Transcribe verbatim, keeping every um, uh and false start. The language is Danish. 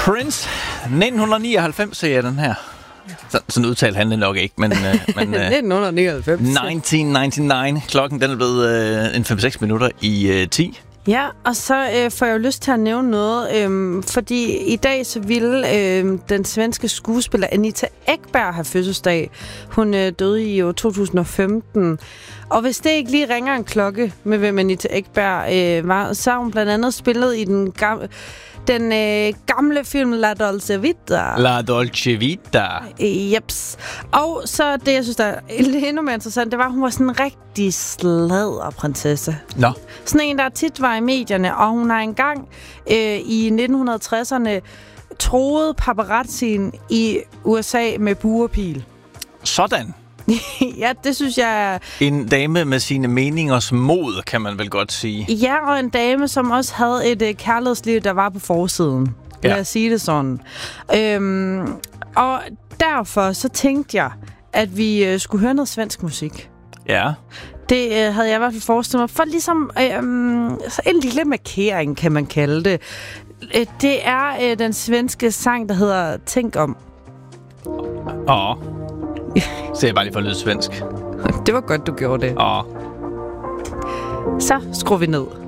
Prince, nitten nioghalvfems ser jeg den her. Så, sådan udtalt han det nok ikke, men... Uh, men uh, nitten nioghalvfems. nitten nioghalvfems. Klokken den er blevet uh, en fem seks minutter i uh, ti. Ja, og så øh, får jeg jo lyst til at nævne noget, øh, fordi i dag så ville øh, den svenske skuespiller Anita Ekberg have fødselsdag. Hun øh, døde i år to tusind og femten. Og hvis det ikke lige ringer en klokke med, hvem Anita Ekberg øh, var, så har hun blandt andet spillet i den gamle... Den øh, gamle film La Dolce Vita. La Dolce Vita. Jeps. Og så det, jeg synes, der er endnu mere interessant, det var, at hun var sådan en rigtig sladderprinsesse. Nå. Sådan en, der tit var i medierne, og hun har engang øh, i nitten tresserne troet paparazzien i U S A med buerpil. Sådan. Ja, det synes jeg er... En dame med sine meningers mod, kan man vel godt sige. Ja, og en dame, som også havde et øh, kærlighedsliv, der var på forsiden. Ja. Lad os sige det sådan. Øhm, og derfor så tænkte jeg, at vi øh, skulle høre noget svensk musik. Ja. Det øh, havde jeg i hvert fald forestillet mig. For ligesom øh, så en lille markering, kan man kalde det. Øh, det er øh, den svenske sang, der hedder Tænk om. Åh. Så jeg bare lige for at lyde svensk. Det var godt, du gjorde det. Åh. Så skruer vi ned.